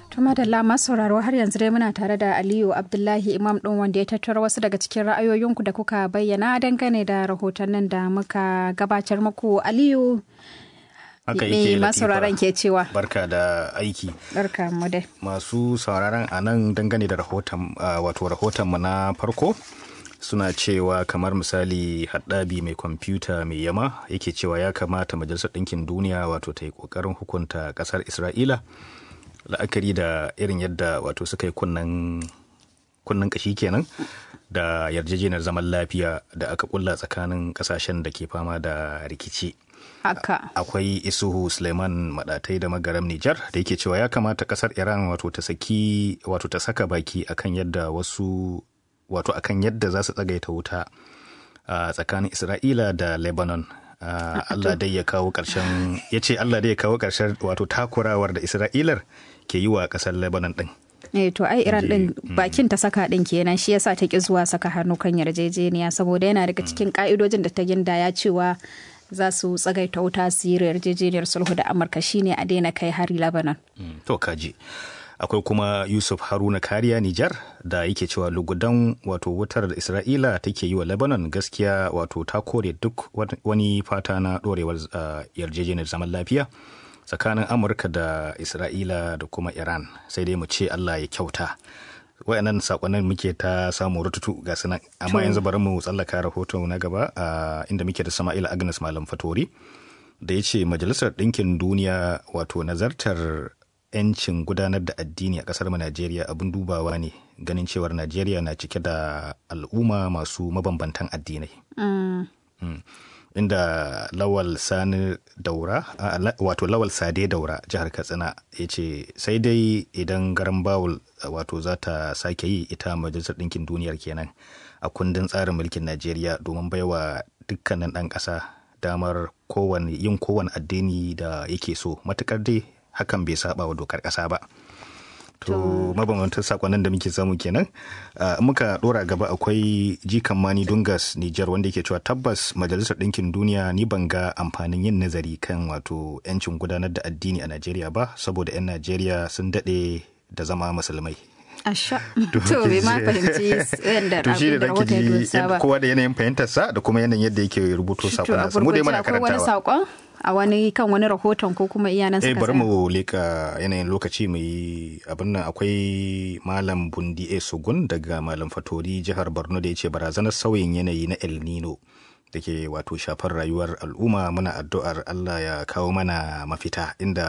Tuma da lama sauraro har yanzu dai muna tare da Aliyu Abdullahi Imam ɗin wanda ya tattara wasu daga cikin ra'ayoyinku da kuka bayyana dangane da rahotannin da muka gabatar muku. Aliyu, me masu sauraron ke cewa? Barka da aiki. Barka mu dai. Masu sauraron a nan dangane da rahoton mu na farko suna cewa kamar misali Haddabi mai kwamfuta mai yama yake cewa ya kamata Majalisar Ɗinkin Duniya wato ta yi ƙoƙarin hukunta ƙasar Isra'ila la'akari da irin yadda wato suka yi kunnen kashi kenan da yarjejeniyar zaman lafiya da aka kulla tsakanin ƙasashen da ke fama da rikici. Haka. Akwai Isuhu Suleiman Madatai da Magaram Nijar da yake cewa ya kamata ƙasar Iran wato ta saka baki akan yadda akan yadda za su tsagaita wuta a tsakanin Isra'ila da Lebanon. Allah dai ya kawo ƙarshen wato takurawar da Isra'ilar ke yi wa ƙasar Lebanon din. To ai Iran din bakin ta saka din kenan shi yasa ta ki zuwa saka hannu kan yarjejeniya saboda yana daga cikin ka'idojin da ta gindaya cewa za su tsagaita wuta su yi yarjejeniyar sulhu da Amurka shine a daina kai hari Lebanon. To kaji. Akwai kuma Yusuf Haruna Kariya Nijar da yake cewa lugudan wato wutar da Isra'ila take yi wa Lebanon gaskiya wato ta kore duk wani fata na dorewar yarjejeniyar zaman lafiya tsakanin Amurka da Isra'ila da kuma Iran, sai dai mu ce Allah ya kyauta. Wayannan sakonnin muke ta samu rututu ga sunan, amma yanzu bari mu tsallaka rahoton na gaba inda muke da Sama'ila Agnes Malam Fatori da ya ce Majalisar Ɗinkin Duniya wato nazartar 'yancin gudanar da addini a kasar Najeriya abin dubawa ne, ganin cewar Najeriya na cike da al'umma masu mabambantan addinai. Inda Lawal Sade Daura jihar Katsina ya ce sai dai idan garan bawul wato za ta sake yi ita Majalisar Ɗinkin Duniyar kenan a kundin tsarin mulkin Najeriya domin baiwa dukkanin ɗan ƙasa damar yin kowane addini da yake so matukar dai hakan bai saba wa dokar ƙasa ba. To mabambantan sakonnin da muke samu kenan. Muka dora gaba akwai Jikan Mani Dungas Nijar wanda yake cewa tabbas Majalisar Ɗinkin Duniya ni ban ga amfanin yin nazari kan wato 'yancin gudanar da addini a Najeriya ba saboda 'yan Najeriya sun daɗe da zama musulmai. Asha. To bai ma fahimci yadda rahoton ya dosa ba. Kowa da yanayin fahimtarsa da kuma yanayin yadda yake rubuto sakonansa. Mu dai muna karantawa. Wani sakon a kan wani rahoton ko kuma iyanan suka bari mu leka yanayin lokaci mu yi abin nan. Akwai Malam Bundi Sugun daga Malam Fatori jihar Borno da ya ce barazanar sauyin yanayi na El Nino da ke wato shafar rayuwar al'umma, muna addu'ar Allah ya kawo mana mafita, inda